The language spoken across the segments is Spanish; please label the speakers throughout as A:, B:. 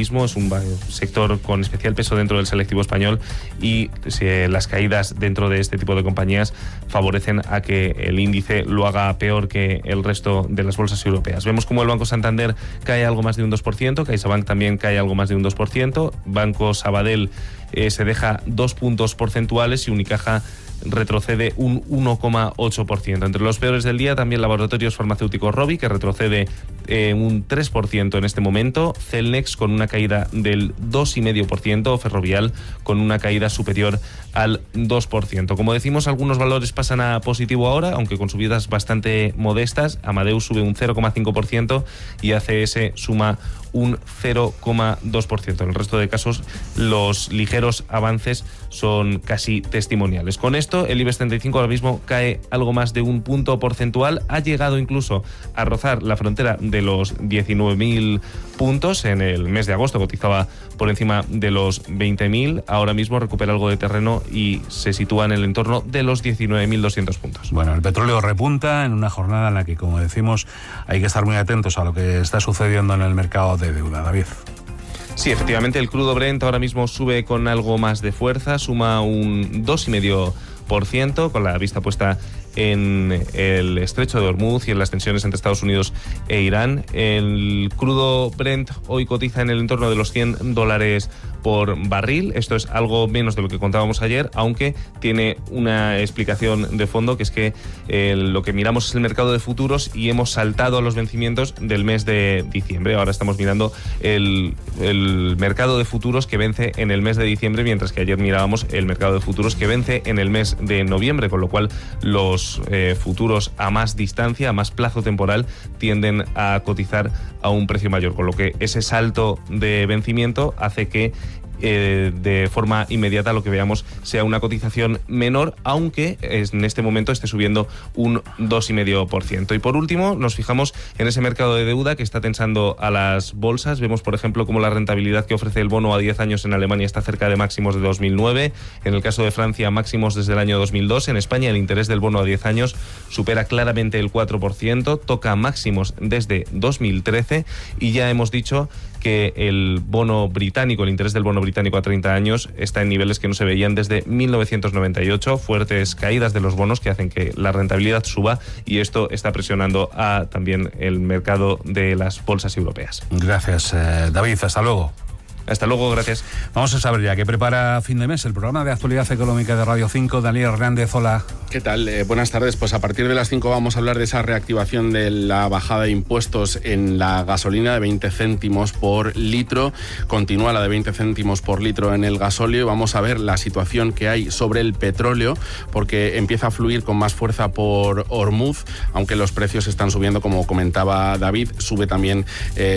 A: mismo, es un sector con especial peso dentro del selectivo español, y las caídas dentro de este tipo de compañías favorecen a que el índice lo haga peor que el resto de las bolsas europeas. Vemos como el Banco Santander cae algo más de un 2%, CaixaBank también cae algo más de un 2%, Banco Sabadell se deja 2 puntos porcentuales y Unicaja retrocede un 1,8%. Entre los peores del día también Laboratorios Farmacéuticos Rovi, que retrocede un 3% en este momento, Celnex con una caída del 2,5%, Ferrovial con una caída superior al 2%. Como decimos, algunos valores pasan a positivo ahora, aunque con subidas bastante modestas. Amadeus sube un 0,5% y ACS suma un 0,2%. En el resto de casos, los ligeros avances son casi testimoniales. Con esto, el IBEX 35 ahora mismo cae algo más de un punto porcentual. Ha llegado incluso a rozar la frontera de los 19.000 puntos. En el mes de agosto cotizaba por encima de los 20.000. Ahora mismo recupera algo de terreno y se sitúa en el entorno de los 19.200 puntos.
B: Bueno, el petróleo repunta en una jornada en la que, como decimos, hay que estar muy atentos a lo que está sucediendo en el mercado de deuda. David.
A: Sí, efectivamente, el crudo Brent ahora mismo sube con algo más de fuerza, suma un 2,5%, con la vista puesta en el estrecho de Hormuz y en las tensiones entre Estados Unidos e Irán. El crudo Brent hoy cotiza en el entorno de los $100 por barril. Esto es algo menos de lo que contábamos ayer, aunque tiene una explicación de fondo, que es que lo que miramos es el mercado de futuros y hemos saltado a los vencimientos del mes de diciembre. Ahora estamos mirando el mercado de futuros que vence en el mes de diciembre, mientras que ayer mirábamos el mercado de futuros que vence en el mes de noviembre, con lo cual los futuros a más distancia, a más plazo temporal, tienden a cotizar a un precio mayor, con lo que ese salto de vencimiento hace que de forma inmediata lo que veamos sea una cotización menor, aunque en este momento esté subiendo un 2,5%. Y por último, nos fijamos en ese mercado de deuda que está tensando a las bolsas. Vemos, por ejemplo, cómo la rentabilidad que ofrece el bono a 10 años en Alemania está cerca de máximos de 2009. En el caso de Francia, máximos desde el año 2002. En España, el interés del bono a 10 años supera claramente el 4%, toca máximos desde 2013, y ya hemos dicho que el bono británico, el interés del bono británico a 30 años está en niveles que no se veían desde 1998, fuertes caídas de los bonos que hacen que la rentabilidad suba, y esto está presionando a también el mercado de las bolsas europeas.
B: Gracias, David. Hasta luego.
A: Hasta luego, gracias.
B: Vamos a saber ya qué prepara fin de mes el programa de actualidad económica de Radio 5. Daniel Hernández, hola.
C: ¿Qué tal? Buenas tardes. Pues a partir de las 5 vamos a hablar de esa reactivación de la bajada de impuestos en la gasolina de 20 céntimos por litro. Continúa la de 20 céntimos por litro en el gasóleo. Vamos a ver la situación que hay sobre el petróleo, porque empieza a fluir con más fuerza por Hormuz, aunque los precios están subiendo, como comentaba David. Sube también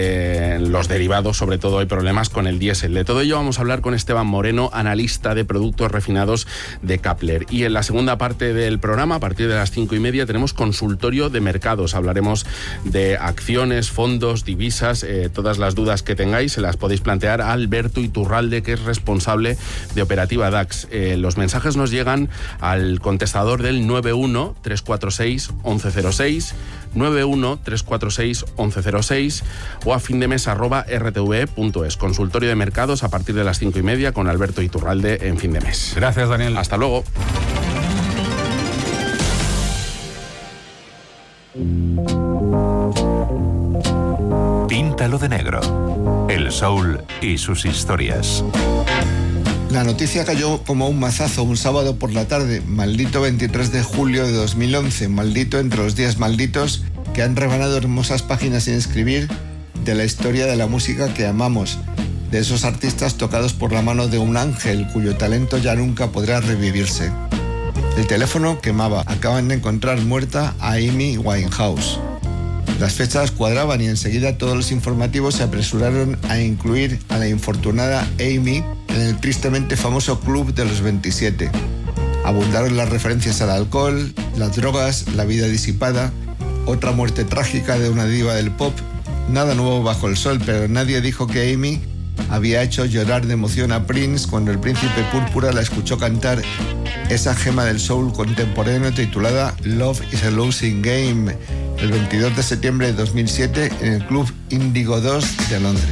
C: los derivados, sobre todo hay problemas con el diésel. De todo ello vamos a hablar con Esteban Moreno, analista de productos refinados de Kapler. Y en la segunda parte del programa, a partir de las 5:30, tenemos consultorio de mercados. Hablaremos de acciones, fondos, divisas. Todas las dudas que tengáis se las podéis plantear a Alberto Iturralde, que es responsable de operativa DAX. Los mensajes nos llegan al contestador del 91-346-1106, 91-346-1106 o a findemes@rtve.es. Consultorio de mercados a partir de las 5:30 con Alberto Iturralde en Fin de Mes.
B: Gracias, Daniel.
C: Hasta luego.
D: Píntalo de negro. El soul y sus historias.
E: La noticia cayó como un mazazo un sábado por la tarde. Maldito 23 de julio de 2011. Maldito entre los días malditos que han rebanado hermosas páginas sin escribir de la historia de la música que amamos. De esos artistas tocados por la mano de un ángel cuyo talento ya nunca podrá revivirse. El teléfono quemaba. Acaban de encontrar muerta a Amy Winehouse. Las fechas cuadraban y enseguida todos los informativos se apresuraron a incluir a la infortunada Amy en el tristemente famoso Club de los 27. Abundaron las referencias al alcohol, las drogas, la vida disipada, otra muerte trágica de una diva del pop. Nada nuevo bajo el sol, pero nadie dijo que Amy había hecho llorar de emoción a Prince cuando el príncipe púrpura la escuchó cantar esa gema del soul contemporáneo titulada Love is a Losing Game, el 22 de septiembre de 2007 en el Club Índigo 2 de Londres.